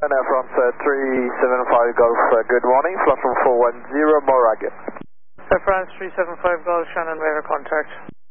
And Air France 375 Golf, good morning, flight from 410 Moraga. Air France 375 Golf, Shannon Radar contact.